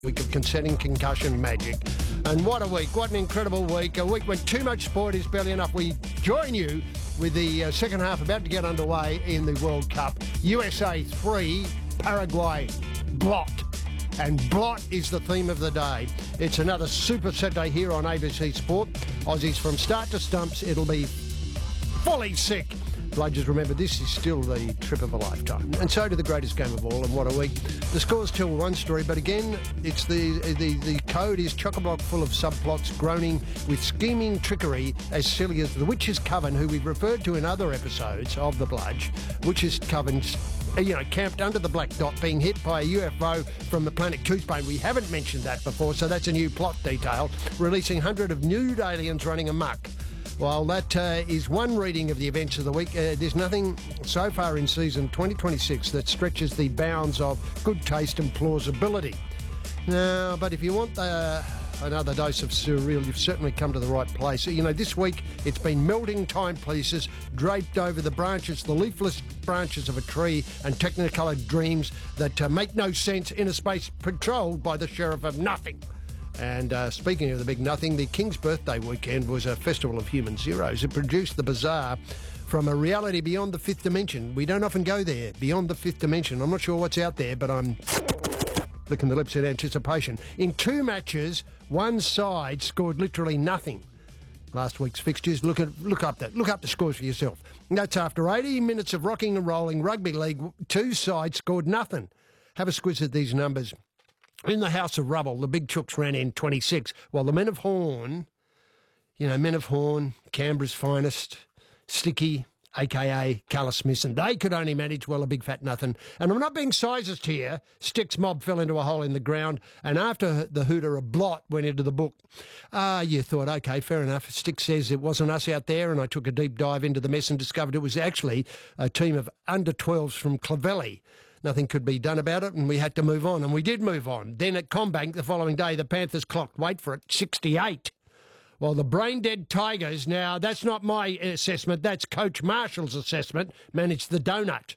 week of consenting concussion magic. And what a week, what an incredible week. A week when too much sport is barely enough. We join you with the second half about to get underway in the World Cup. USA 3, Paraguay blot. And blot is the theme of the day. It's another super Saturday here on ABC Sport. Aussies from start to stumps, it'll be fully sick. Bludgers, remember, this is still the trip of a lifetime. And so to the greatest game of all, and what a week. The scores tell one story, but again, it's the code is chock-a-block full of subplots groaning with scheming trickery as silly as the Witch's Coven, who we've referred to in other episodes of The Bludge. Witch's Coven, camped under the black dot, being hit by a UFO from the planet Coothbane. We haven't mentioned that before, so that's a new plot detail. Releasing hundreds of nude aliens running amok. Well, that is one reading of the events of the week. There's nothing so far in season 2026 that stretches the bounds of good taste and plausibility. Now, but if you want another dose of surreal, you've certainly come to the right place. This week it's been melting timepieces draped over the branches, the leafless branches of a tree, and technicoloured dreams that make no sense in a space patrolled by the Sheriff of Nothing. And speaking of the big nothing, the King's birthday weekend was a festival of human zeros. It produced the bizarre from a reality beyond the fifth dimension. We don't often go there, beyond the fifth dimension. I'm not sure what's out there, but I'm licking the lips in anticipation. In two matches, one side scored literally nothing. Last week's fixtures, look up the scores for yourself. That's after 80 minutes of rocking and rolling rugby league, two sides scored nothing. Have a squiz at these numbers. In the House of Rubble, the Big Chooks ran in 26, while the Men of Horn, Canberra's finest, Sticky, a.k.a. Carla Smithson, they could only manage, a big fat nothing. And I'm not being sizist here. Sticks mob fell into a hole in the ground, and after the hooter, a blot went into the book. You thought, OK, fair enough. Sticks says it wasn't us out there, and I took a deep dive into the mess and discovered it was actually a team of under-12s from Clovelly. Nothing could be done about it, and we had to move on, and we did move on. Then at Combank the following day, the Panthers clocked, wait for it, 68. While the brain-dead Tigers, now that's not my assessment, that's Coach Marshall's assessment, managed the donut.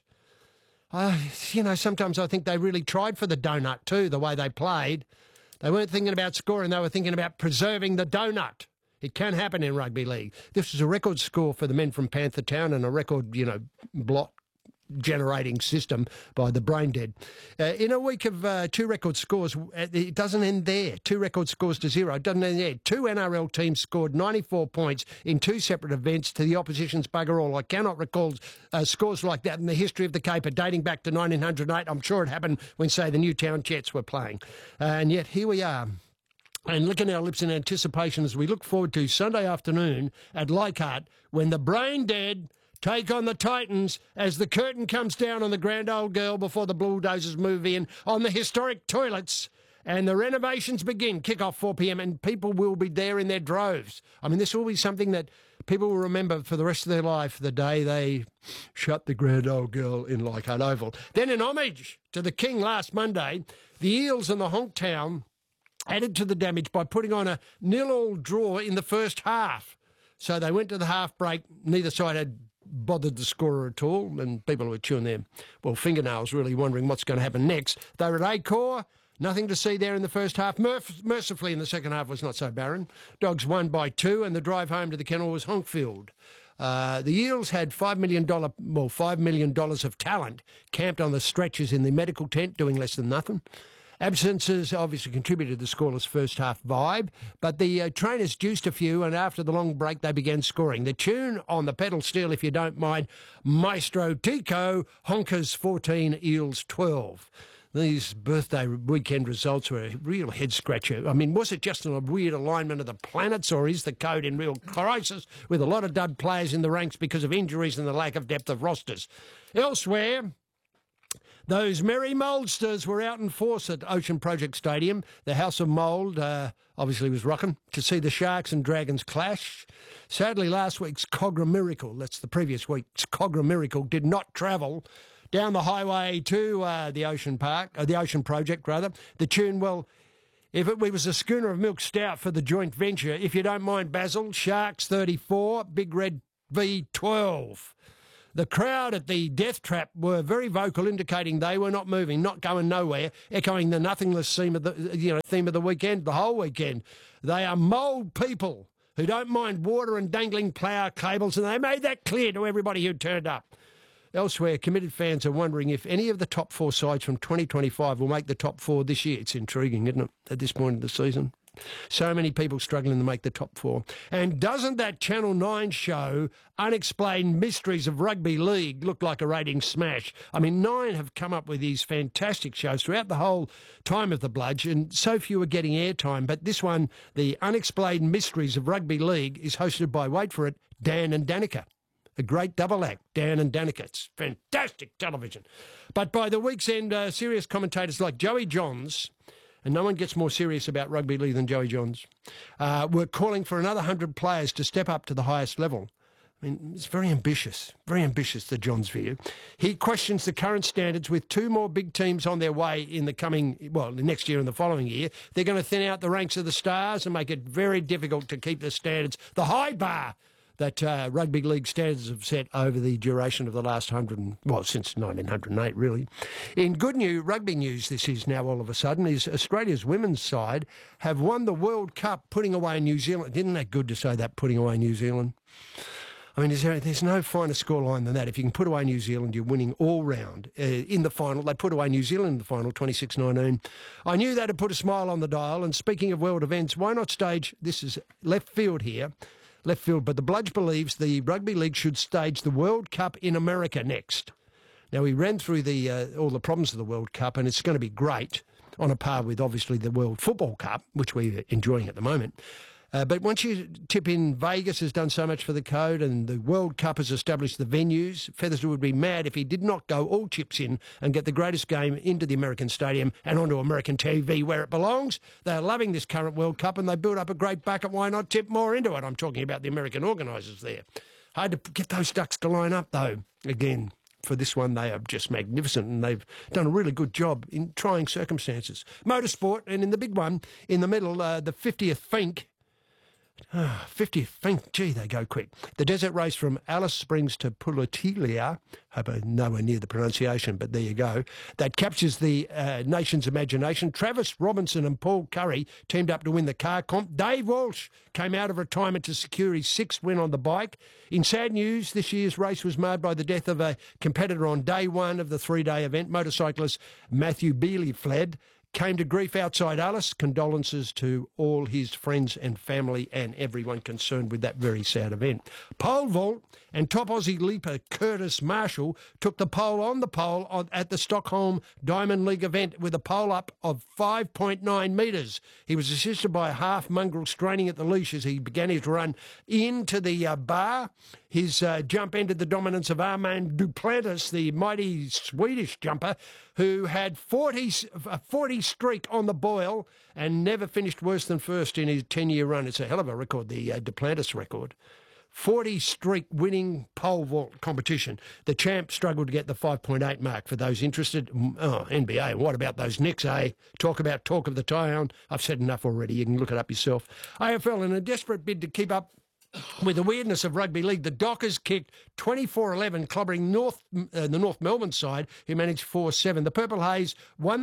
Sometimes I think they really tried for the donut too, the way they played. They weren't thinking about scoring, they were thinking about preserving the donut. It can happen in rugby league. This was a record score for the men from Panther Town and a record, blot generating system by the brain dead. In a week of two record scores, it doesn't end there. Two record scores to zero. It doesn't end there. Two NRL teams scored 94 points in two separate events to the opposition's bugger all. I cannot recall scores like that in the history of the Caper dating back to 1908. I'm sure it happened when, say, the Newtown Jets were playing. And yet here we are. And licking our lips in anticipation as we look forward to Sunday afternoon at Leichhardt when the brain dead take on the Titans as the curtain comes down on the grand old girl before the bulldozers move in on the historic toilets and the renovations begin. Kick off 4 p.m. and people will be there in their droves. I mean, this will be something that people will remember for the rest of their life, the day they shut the grand old girl in Leichhardt Oval. Then in homage to the King last Monday, the Eels and the Honk Town added to the damage by putting on a 0-0 draw in the first half. So they went to the half break. Neither side had bothered the scorer at all, and people were chewing their fingernails, really wondering what's going to happen next. They were at Acor, nothing to see there in the first half. Mercifully, in the second half was not so barren. Dogs won by 2, and the drive home to the kennel was Honkfield. The Eels had $5 million of talent camped on the stretchers in the medical tent, doing less than nothing. Absences obviously contributed to the scoreless first half vibe, but the trainers juiced a few, and after the long break they began scoring. The tune on the pedal steel, if you don't mind, Maestro Tico, Honkers 14, Eels 12. These birthday weekend results were a real head-scratcher. I mean, was it just a weird alignment of the planets, or is the code in real crisis with a lot of dud players in the ranks because of injuries and the lack of depth of rosters? Elsewhere, those merry moldsters were out in force at Ocean Project Stadium. The House of Mould obviously was rocking to see the Sharks and Dragons clash. Sadly, last week's Cogra Miracle, that's the previous week's Cogra Miracle, did not travel down the highway to the Ocean Project. The tune, if it was a schooner of milk stout for the joint venture, if you don't mind, Basil, Sharks 34, Big Red V12. The crowd at the Death Trap were very vocal, indicating they were not moving, not going nowhere, echoing the nothingness theme of the weekend, the whole weekend. They are mould people who don't mind water and dangling plough cables, and they made that clear to everybody who turned up. Elsewhere, committed fans are wondering if any of the top 4 sides from 2025 will make the top 4 this year. It's intriguing, isn't it, at this point of the season? So many people struggling to make the top 4. And doesn't that Channel 9 show, Unexplained Mysteries of Rugby League, look like a rating smash? I mean, 9 have come up with these fantastic shows throughout the whole time of the Bludge, and so few are getting airtime. But this one, the Unexplained Mysteries of Rugby League, is hosted by, wait for it, Dan and Danica. A great double act, Dan and Danica. It's fantastic television. But by the week's end, serious commentators like Joey Johns, and no one gets more serious about rugby league than Joey Johns, were calling for another 100 players to step up to the highest level. I mean, it's very ambitious, the Johns view. He questions the current standards with 2 more big teams on their way in the next year and the following year. They're going to thin out the ranks of the stars and make it very difficult to keep the standards, the high bar that rugby league standards have set over the duration of the last since 1908, really. In good rugby news, this is now all of a sudden, is Australia's women's side have won the World Cup, putting away New Zealand. Isn't that good to say that, putting away New Zealand? I mean, there's no finer scoreline than that. If you can put away New Zealand, you're winning all round. In the final, they put away New Zealand in the final, 26-19. I knew that had put a smile on the dial. And speaking of world events, why not stage, this is left field here, but the Bludge believes the rugby league should stage the World Cup in America next. Now, we ran through all the problems of the World Cup, and it's going to be great, on a par with, obviously, the World Football Cup, which we're enjoying at the moment. But once you tip in, Vegas has done so much for the code, and the World Cup has established the venues. Featherston would be mad if he did not go all chips in and get the greatest game into the American stadium and onto American TV where it belongs. They're loving this current World Cup, and they built up a great bucket. Why not tip more into it? I'm talking about the American organisers there. Hard to get those ducks to line up, though. Again, for this one, they are just magnificent, and they've done a really good job in trying circumstances. Motorsport, and in the big one, in the middle, the 50th Fink. 50th Fink, gee, they go quick. The desert race from Alice Springs to Pulatilia, hope I'm nowhere near the pronunciation, but there you go. That captures the nation's imagination. Travis Robinson and Paul Curry teamed up to win the car comp. Dave Walsh came out of retirement to secure his 6th win on the bike. In sad news, this year's race was marred by the death of a competitor on day 1 of the 3-day event. Motorcyclist Matthew Bealey fled. Came to grief outside Alice. Condolences to all his friends and family and everyone concerned with that very sad event. Pole vault, and top Aussie leaper Curtis Marshall took the pole on the pole at the Stockholm Diamond League event with a pole up of 5.9 metres. He was assisted by a half mongrel straining at the leash as he began his run into the bar. His jump ended the dominance of Armand Duplantis, the mighty Swedish jumper, who had a 40 streak on the boil and never finished worse than first in his 10-year run. It's a hell of a record, the Duplantis record. 40 streak winning pole vault competition. The champ struggled to get the 5.8 mark for those interested. Oh, NBA, what about those Knicks, eh? Talk of the town. I've said enough already. You can look it up yourself. AFL, in a desperate bid to keep up with the weirdness of rugby league, the Dockers kicked 24-11, clobbering the North Melbourne side, who managed 4-7. The Purple Haze won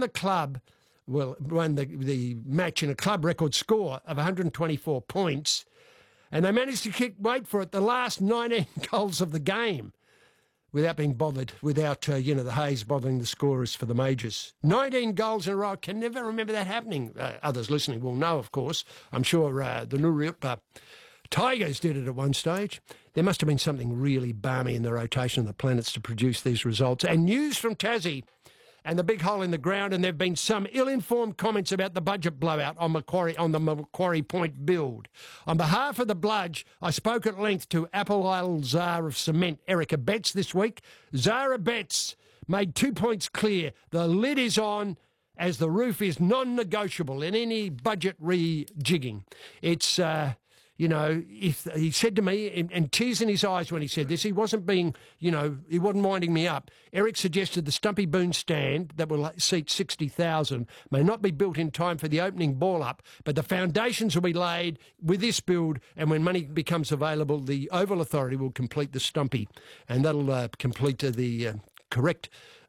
the match in a club record score of 124 points, and they managed to kick, wait for it, the last 19 goals of the game without being bothered, without, the Haze bothering the scorers for the majors. 19 goals in a row. I can never remember that happening. Others listening will know, of course. I'm sure the Nurulpa Tigers did it at one stage. There must have been something really balmy in the rotation of the planets to produce these results. And news from Tassie and the big hole in the ground, and there have been some ill-informed comments about the budget blowout on the Macquarie Point build. On behalf of the Bludge, I spoke at length to Apple Isle Czar of Cement, Erica Betts, this week. Zara Betts made 2 points clear. The lid is on, as the roof is non-negotiable in any budget rejigging. It's You know, if he said to me, and tears in his eyes when he said this, he wasn't being, he wasn't winding me up. Eric suggested the Stumpy Boone stand that will seat 60,000 may not be built in time for the opening ball up, but the foundations will be laid with this build, and when money becomes available, the Oval Authority will complete the Stumpy, and that'll complete the correct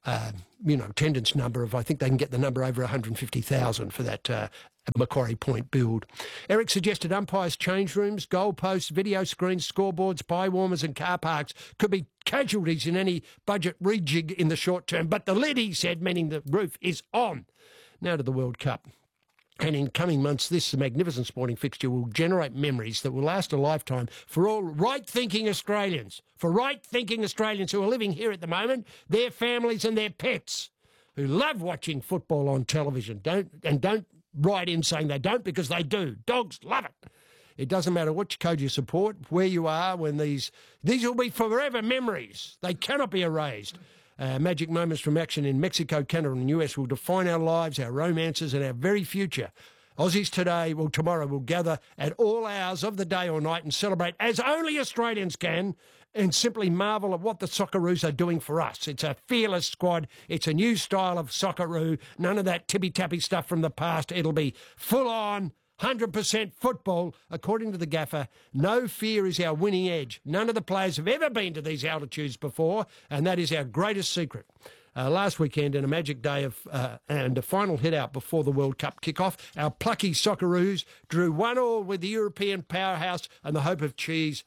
attendance number of, I think they can get the number over 150,000 for that Macquarie Point build. Eric suggested umpires' change rooms, goalposts, video screens, scoreboards, pie warmers and car parks could be casualties in any budget rejig in the short term. But the lid, he said, meaning the roof, is on. Now to the World Cup. And in coming months, this magnificent sporting fixture will generate memories that will last a lifetime for all right-thinking Australians. For right-thinking Australians who are living here at the moment, their families and their pets, who love watching football on television. Don't write in saying they don't, because they do. Dogs love it. It doesn't matter which code you support, where you are, when these will be forever memories. They cannot be erased. Magic moments from action in Mexico, Canada and the US will define our lives, our romances and our very future. Aussies tomorrow will gather at all hours of the day or night and celebrate as only Australians can, and simply marvel at what the Socceroos are doing for us. It's a fearless squad. It's a new style of Socceroo. None of that tippy-tappy stuff from the past. It'll be full-on, 100% football, according to the gaffer. No fear is our winning edge. None of the players have ever been to these altitudes before, and that is our greatest secret. Last weekend, in a magic day and a final hit-out before the World Cup kick-off, our plucky Socceroos drew 1-1 with the European powerhouse and the home of cheese,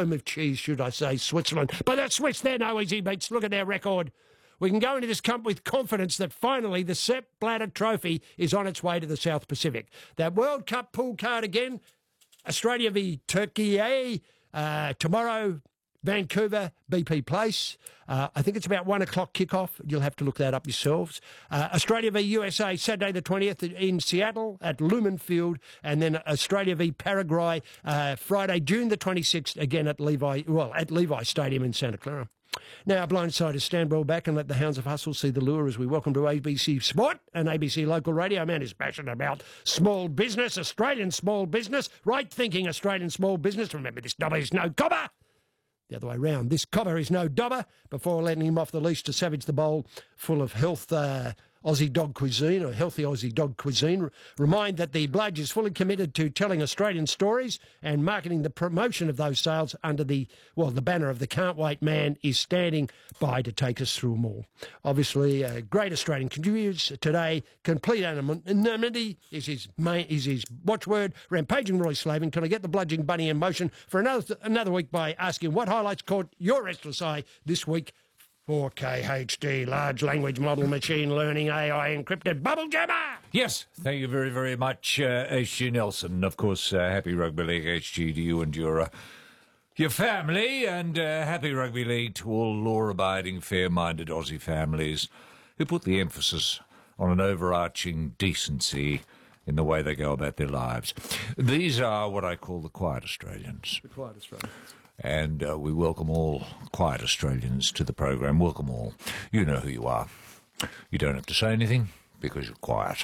should I say, Switzerland. But the Swiss, they're no easy beats. Look at their record. We can go into this cup with confidence that finally the Sepp Blatter Trophy is on its way to the South Pacific. That World Cup pool card again, Australia v Turkey, tomorrow, Vancouver, BP Place. I think it's about 1 o'clock kickoff. You'll have to look that up yourselves. Australia v USA, Saturday the 20th in Seattle at Lumen Field. And then Australia v Paraguay, Friday, June the 26th, again at Levi Stadium in Santa Clara. Now, our blindsiders stand well back and let the hounds of hustle see the lure as we welcome to ABC Sport and ABC Local Radio. Man is passionate about small business, Australian small business, right-thinking Australian small business. Remember, this dobber is no cobber. The other way round. This cobber is no dobber. Before letting him off the leash to savage the bowl full of health Aussie dog cuisine, or healthy Aussie dog cuisine, remind that the Bludge is fully committed to telling Australian stories and marketing the promotion of those sales under the banner of the Can't Wait Man is standing by to take us through them all. Obviously, great Australian contributors today. Complete anonymity is his watchword. Rampaging Roy Slavin. Can I get the bludging bunny in motion for another week by asking what highlights caught your restless eye this week? 4K HD, large language model, machine learning, AI encrypted bubble jammer. Yes, thank you very, very much, HG Nelson. Of course, happy Rugby League HG to you and your family, and happy Rugby League to all law-abiding, fair-minded Aussie families who put the emphasis on an overarching decency in the way they go about their lives. These are what I call the quiet Australians. The quiet Australians. And we welcome all quiet Australians to the program. Welcome all. You know who you are. You don't have to say anything because you're quiet.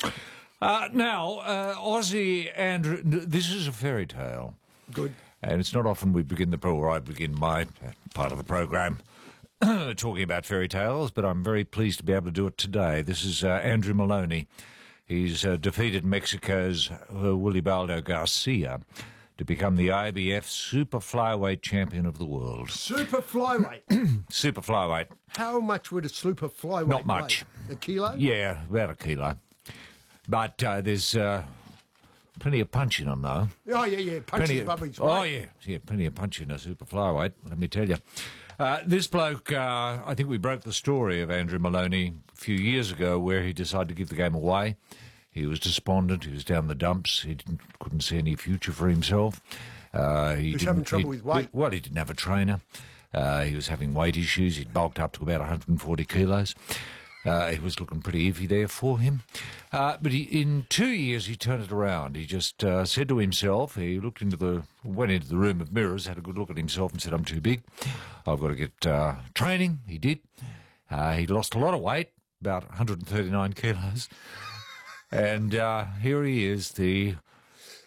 Now, Aussie Andrew, this is a fairy tale. Good. And it's not often we begin I begin my part of the program talking about fairy tales, but I'm very pleased to be able to do it today. This is Andrew Maloney. He's defeated Mexico's Willibaldo Garcia to become the IBF Super Flyweight Champion of the world. Super Flyweight? Super Flyweight. How much would a Super Flyweight Not much. weigh? A kilo? Yeah, about a kilo. But there's plenty of punch in them, though. Oh, yeah, punches above his weight. Oh, yeah, plenty of punch in a Super Flyweight, let me tell you. This bloke, I think we broke the story of Andrew Maloney a few years ago where he decided to give the game away. He was despondent. He was down the dumps. He couldn't see any future for himself. He was having trouble with weight. Well, he didn't have a trainer. He was having weight issues. He'd bulked up to about 140 kilos. He was looking pretty iffy there for him. But in 2 years, he turned it around. He just said to himself, he went into the room of mirrors, had a good look at himself and said, I'm too big. I've got to get training. He did. He lost a lot of weight, about 139 kilos. And here he is, the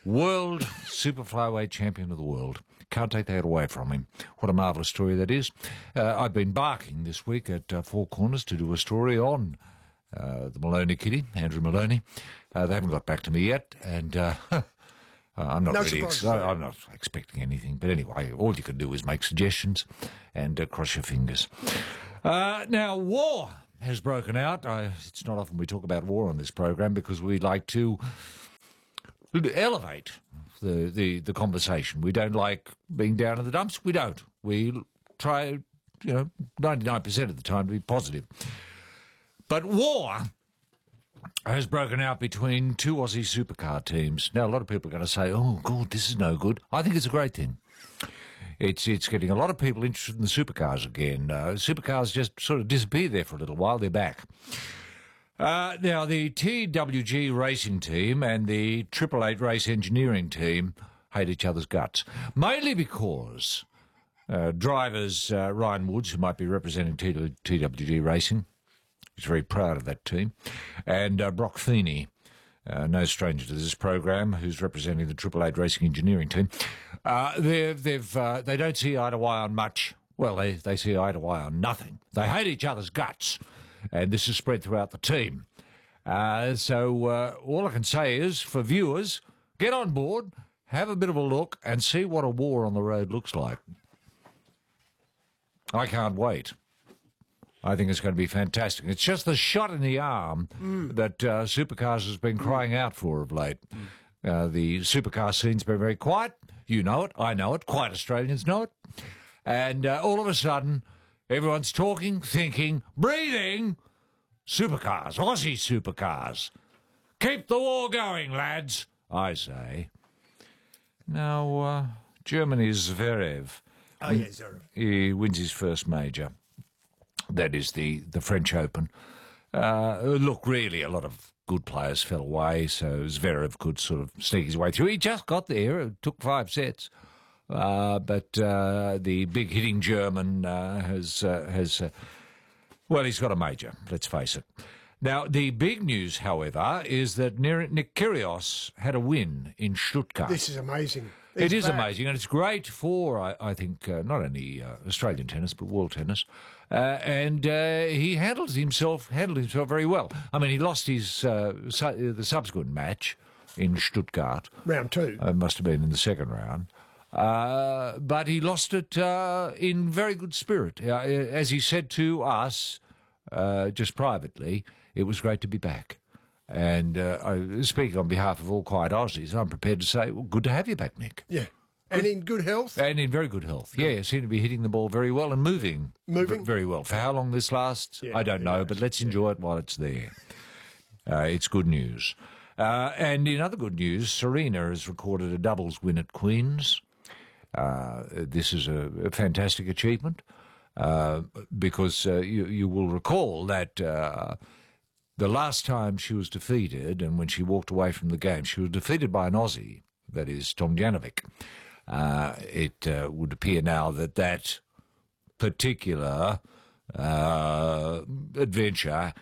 World super flyweight champion of the world. Can't take that away from him. What a marvellous story that is. I've been barking this week at Four Corners to do a story on the Maloney kiddie, Andrew Maloney. They haven't got back to me yet, and I'm not I'm not expecting anything. But anyway, all you can do is make suggestions and cross your fingers. Now, war has broken out. It's not often we talk about war on this program because we like to elevate the conversation. We don't like being down in the dumps. We don't. We try, 99% of the time to be positive. But war has broken out between two Aussie supercar teams. Now, a lot of people are going to say, oh, God, this is no good. I think it's a great thing. It's getting a lot of people interested in the supercars again. Supercars just sort of disappeared there for a little while. They're back. Now, the TWG racing team and the 888 race engineering team hate each other's guts, mainly because drivers Ryan Woods, who might be representing TWG Racing, he's very proud of that team, and Brock Feeney, no stranger to this program, who's representing the 888 racing engineering team, they don't see eye to eye on much. Well, they see eye to eye on nothing. They hate each other's guts. And this is spread throughout the team. So all I can say is, for viewers, get on board, have a bit of a look, and see what a war on the road looks like. I can't wait. I think it's going to be fantastic. It's just the shot in the arm that Supercars has been crying out for of late. The supercar scene's been very quiet. You know it. I know it. Quiet Australians know it. And all of a sudden, everyone's talking, thinking, breathing. Supercars, Aussie supercars. Keep the war going, lads, I say. Now, Germany's Zverev. Oh, yeah, Zverev. He wins his first major. That is the French Open. Look, really, a lot of good players fell away, so Zverev could sort of sneak his way through. He just got there. It took 5 sets. But the big hitting German has he's got a major, let's face it. Now, the big news, however, is that Nick Kyrgios had a win in Stuttgart. This is amazing. It is amazing, and it's great for, I think, not only Australian tennis, but world tennis. And he handled himself very well. I mean, he lost the subsequent match in Stuttgart. Round 2. Must have been in the second round. But he lost it in very good spirit. As he said to us, just privately, it was great to be back. And speaking on behalf of all quiet Aussies, I'm prepared to say, well, good to have you back, Nick. Yeah. And in good health? And in very good health. Yeah, seem to be hitting the ball very well and moving. Very well. For how long this lasts, I don't know, but let's enjoy it while it's there. It's good news. And in other good news, Serena has recorded a doubles win at Queen's. This is a fantastic achievement because you will recall that the last time she was defeated, and when she walked away from the game, she was defeated by an Aussie, that is Tomljanovic. It would appear now that particular adventure,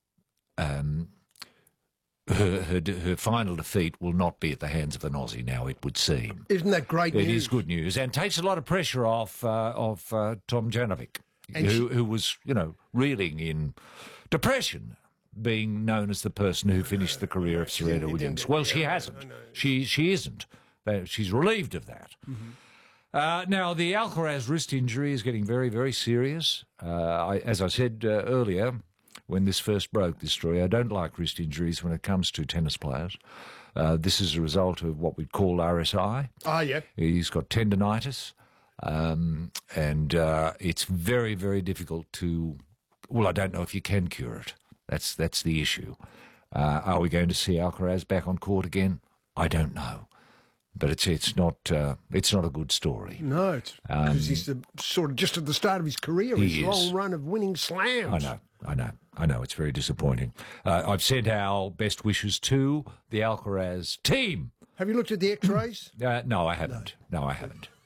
her final defeat will not be at the hands of an Aussie now, it would seem. Isn't that great news? It is good news, and takes a lot of pressure off Tomljanovic, who was, reeling in depression, being known as the person who finished the career of Serena Williams. Well, she hasn't. She isn't. She's relieved of that. Mm-hmm. Now, the Alcaraz wrist injury is getting very, very serious. As I said earlier, when this first broke, this story, I don't like wrist injuries when it comes to tennis players. This is a result of what we'd call RSI. Ah, yeah. He's got tendinitis, and it's very, very difficult to... Well, I don't know if you can cure it. That's the issue. Are we going to see Alcaraz back on court again? I don't know. But it's not a good story. No, it's because he's sort of just at the start of his career, his long run of winning slams. I know. It's very disappointing. I've sent our best wishes to the Alcaraz team. Have you looked at the X-rays? No, I haven't. No, I haven't.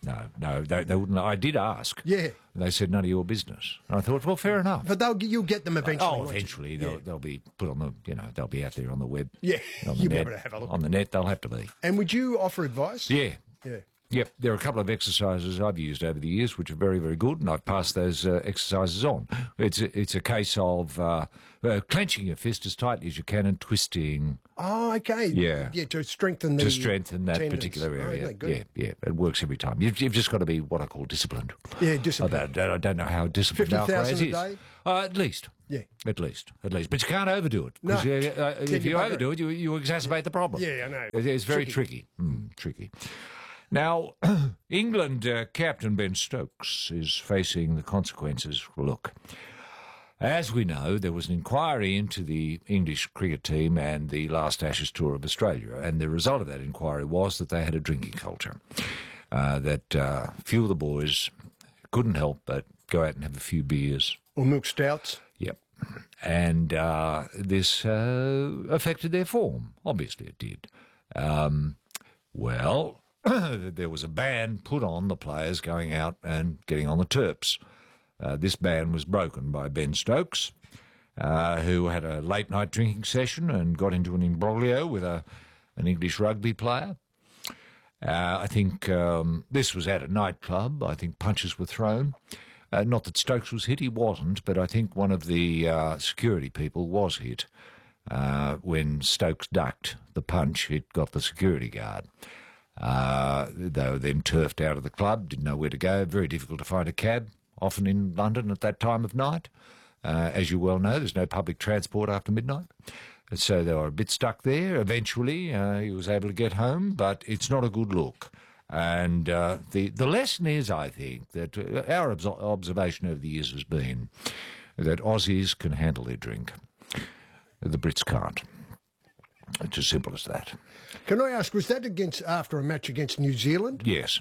No, they wouldn't. I did ask. Yeah. They said none of your business. And I thought, well, fair enough. But you'll get them eventually. Oh, eventually they'll be put on the, they'll be out there on the web. Yeah, on the you'll be net. able to have a look. On the net, they'll have to be. And would you offer advice? Yeah. Yeah. Yep, there are a couple of exercises I've used over the years which are very, very good, and I've passed those exercises on. It's a case of clenching your fist as tightly as you can and twisting. Oh, okay. Yeah. Yeah, to strengthen that tendons. Particular area. Okay, good. Yeah, it works every time. You've just got to be what I call disciplined. Yeah, disciplined. I don't know how disciplined our 50,000 phrase a is. day? At least. Yeah. At least. But you can't overdo it. No. 'Cause, if you bugger overdo it, you exacerbate the problem. Yeah, I know. It's very tricky. Tricky. Now, England captain Ben Stokes is facing the consequences. Look, as we know, there was an inquiry into the English cricket team and the last Ashes tour of Australia, and the result of that inquiry was that they had a drinking culture, that few of the boys couldn't help but go out and have a few beers. Or milk stouts. Yep. And this affected their form. Obviously it did. Well, there was a ban put on the players going out and getting on the Terps. This ban was broken by Ben Stokes, who had a late-night drinking session and got into an imbroglio with an English rugby player. I think this was at a nightclub. I think punches were thrown. Not that Stokes was hit, he wasn't, but I think one of the security people was hit. When Stokes ducked the punch, it got the security guard. They were then turfed out of the club, didn't know where to go, very difficult to find a cab, often in London at that time of night. As you well know, there's no public transport after midnight. So they were a bit stuck there. Eventually, he was able to get home, but it's not a good look. And the lesson is, I think, that our observation over the years has been that Aussies can handle their drink. The Brits can't. It's as simple as that. Can I ask, was that after a match against New Zealand? Yes.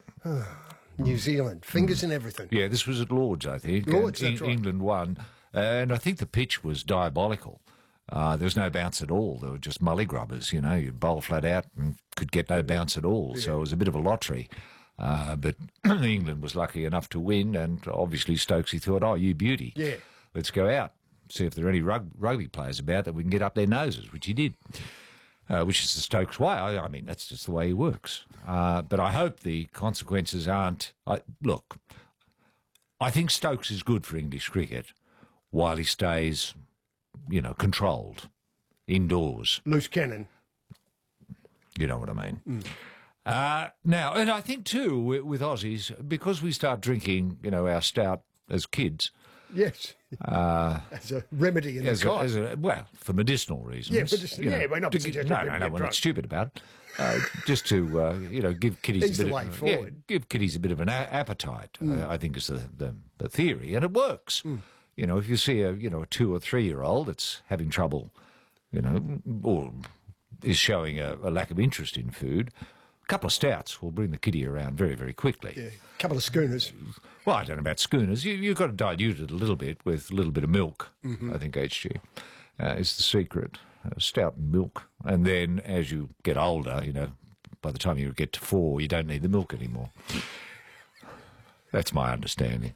New Zealand, fingers and everything. Yeah, this was at Lord's, I think. Lord's, that's right. England won. And I think the pitch was diabolical. There was no bounce at all. There were just mully-grubbers, you'd bowl flat out and could get no bounce at all. Yeah. So it was a bit of a lottery. But England was lucky enough to win, and obviously Stokesy thought, oh, you beauty. Yeah. Let's go out, see if there are any rugby players about that we can get up their noses, which he did. Which is the Stokes way. I mean, that's just the way he works. But I hope the consequences aren't... Look, I think Stokes is good for English cricket while he stays, controlled, indoors. Loose cannon. You know what I mean. Now, and I think, too, with Aussies, because we start drinking, our stout as kids... Yes, as a remedy in the kind. Well, for medicinal reasons. Yeah, we're not we're not stupid about it. Just to give kiddies give kiddies a bit of an appetite. I think is the theory, and it works. If you see a 2 or 3 year old that's having trouble, or is showing a lack of interest in food, a couple of stouts will bring the kiddie around very, very quickly. Yeah, a couple of schooners. Well, I don't know about schooners. You've got to dilute it a little bit with a little bit of milk, I think, HG, is the secret. Stout and milk. And then as you get older, by the time you get to 4, you don't need the milk anymore. That's my understanding.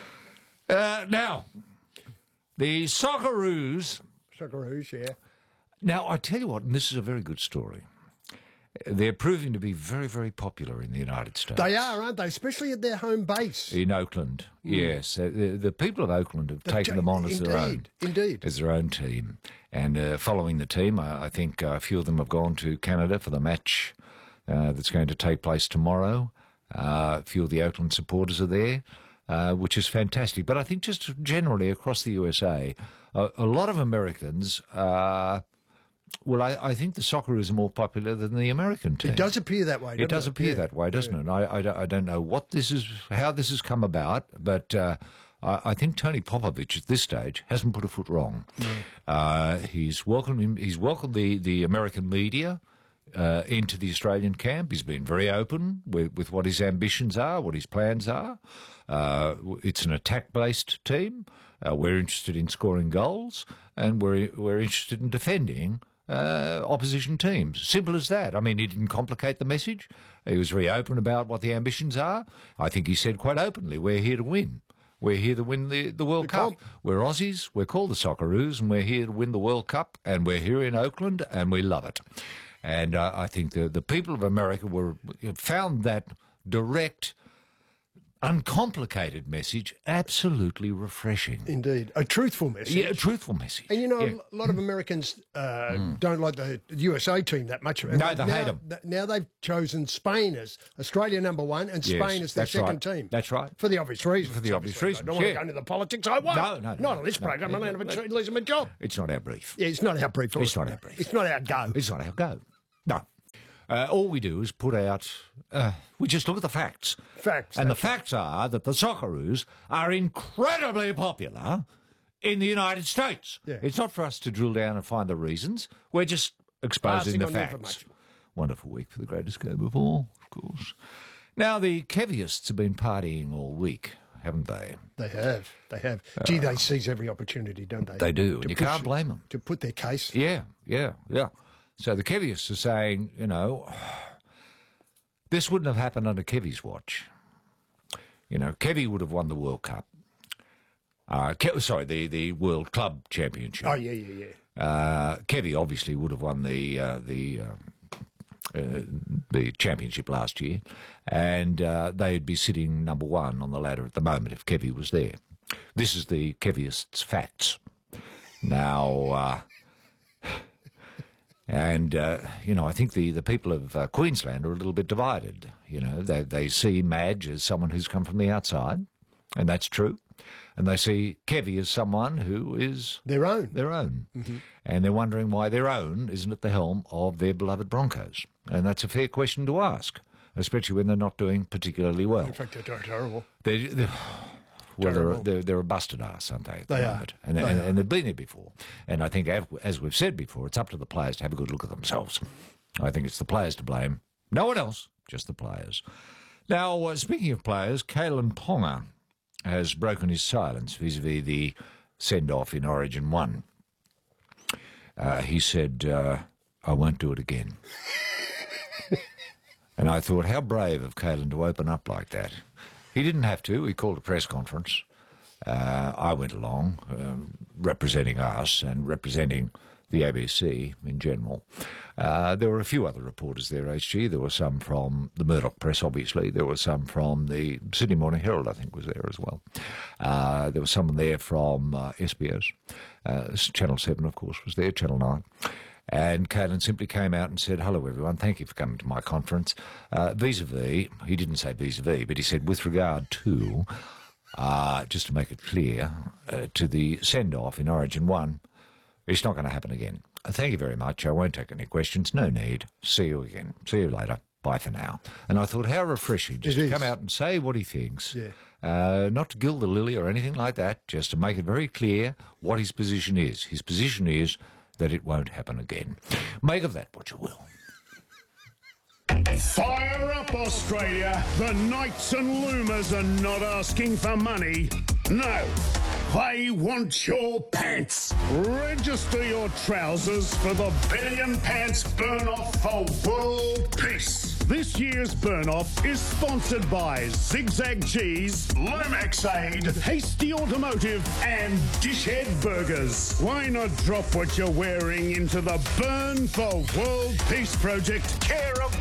Now, the Socceroos. Socceroos, yeah. Now, I tell you what, and this is a very good story. They're proving to be very, very popular in the United States. They are, aren't they? Especially at their home base. In Oakland, yes. The people of Oakland have taken them on as their own. Indeed. As their own team. And following the team, I think a few of them have gone to Canada for the match that's going to take place tomorrow. A few of the Oakland supporters are there, which is fantastic. But I think just generally across the USA, a lot of Americans... Well, I think the Socceroos are more popular than the American team. It does appear that way, doesn't it? It does appear that way, doesn't it? I don't know what this is, how this has come about, but I think Tony Popovich at this stage hasn't put a foot wrong. No. He's welcomed the American media into the Australian camp. He's been very open with what his ambitions are, what his plans are. It's an attack-based team. We're interested in scoring goals, and we're interested in defending opposition teams. Simple as that. I mean, he didn't complicate the message. He was very open about what the ambitions are. I think he said quite openly, we're here to win. We're here to win the World Cup. We're Aussies, we're called the Socceroos, and we're here to win the World Cup, and we're here in Oakland, and we love it. And I think the people of America found that direct, uncomplicated message absolutely refreshing. Indeed. A truthful message. Yeah, a truthful message. And, you know, a lot of Americans don't like the USA team that much. No, they hate them. Now they've chosen Spain as Australia #1 and Spain as their second team. That's right. For the obvious reasons. For the obvious reasons. I don't want to go into the politics. I won't. No. Not on this program. I'm losing my job. It's not our brief. Yeah, it's not our brief. It's not our brief. It's not our go. It's not our go. No. All we do is put out, we just look at the facts. Facts. And the facts are that the Socceroos are incredibly popular in the United States. Yeah. It's not for us to drill down and find the reasons. We're just exposing the facts. Wonderful week for the greatest game of all, of course. Now, the Keviists have been partying all week, haven't they? They have. Gee, they seize every opportunity, don't they? They do, and you can't blame them. To put their case. Yeah. So the Keviists are saying, you know, this wouldn't have happened under Kevy's watch. You know, Kevy would have won the World Cup. The World Club Championship. Oh, yeah. Kevy obviously would have won the championship last year, and they'd be sitting #1 on the ladder at the moment if Kevy was there. This is the Kevyists' facts. Now... And, you know, I think the people of Queensland are a little bit divided. You know, they see Madge as someone who's come from the outside, and that's true. And they see Kevy as someone who is... Their own. Mm-hmm. And they're wondering why their own isn't at the helm of their beloved Broncos. And that's a fair question to ask, especially when they're not doing particularly well. In fact, they're terrible. Well, they're a busted ass, aren't they? They are. And they've been there before. And I think, as we've said before, it's up to the players to have a good look at themselves. I think it's the players to blame. No one else, just the players. Now, speaking of players, Kalyn Ponga has broken his silence vis-a-vis the send-off in Origin 1. He said, I won't do it again. And I thought, how brave of Kalyn to open up like that. He didn't have to. He called a press conference. I went along, representing us and representing the ABC in general. There were a few other reporters there, HG. There were some from the Murdoch Press, obviously. There were some from the Sydney Morning Herald, I think, was there as well. There was someone there from SBS. Channel 7, of course, was there, Channel 9. And Kalyn simply came out and said, hello, everyone, thank you for coming to my conference. Vis-a-vis, he didn't say vis-a-vis, but he said with regard to, just to make it clear, to the send-off in Origin 1, it's not going to happen again. Thank you very much. I won't take any questions. No need. See you again. See you later. Bye for now. And I thought, how refreshing just to come out and say what he thinks. Yeah. Not to gild the lily or anything like that, just to make it very clear what his position is. His position is that it won't happen again. Make of that what you will. Fire up, Australia! The Knights and Loomers are not asking for money. No, they want your pants. Register your trousers for the Billion Pants Burn-Off for World Peace. This year's burn-off is sponsored by Zigzag Cheese, Lomax Aid, Hasty Automotive, and Dishhead Burgers. Why not drop what you're wearing into the Burn for World Peace project, care of